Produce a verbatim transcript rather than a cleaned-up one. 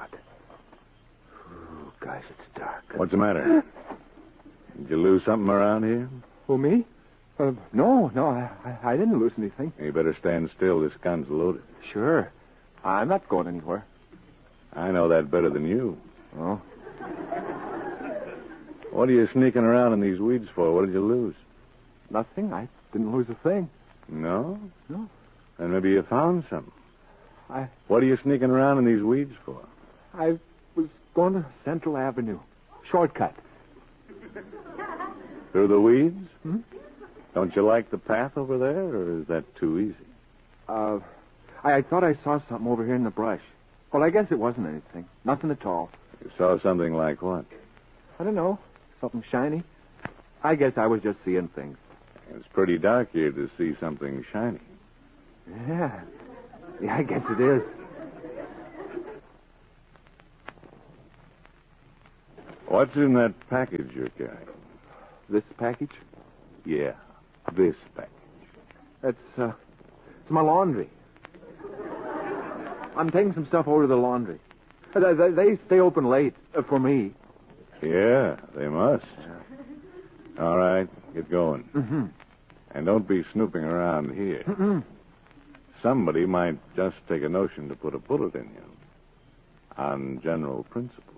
God. Ooh, gosh, it's dark. What's the matter? Did you lose something around here? Who, me? Uh, no, no, I, I, I didn't lose anything. You better stand still. This gun's loaded. Sure. I'm not going anywhere. I know that better than you. Oh? What are you sneaking around in these weeds for? What did you lose? Nothing. I didn't lose a thing. No? No. Then maybe you found something. I... What are you sneaking around in these weeds for? I was going to Central Avenue. Shortcut. Through the weeds? Hmm? Don't you like the path over there, or is that too easy? Uh, I, I thought I saw something over here in the brush. Well, I guess it wasn't anything. Nothing at all. You saw something like what? I don't know. Something shiny. I guess I was just seeing things. It's pretty dark here to see something shiny. Yeah. Yeah, I guess it is. What's in that package you're carrying? This package? Yeah, this package. It's, uh, it's my laundry. I'm taking some stuff over to the laundry. They, they, they stay open late uh, for me. Yeah, they must. Yeah. All right, get going. Mm-hmm. And don't be snooping around here. Mm-mm. Somebody might just take a notion to put a bullet in you. On general principles.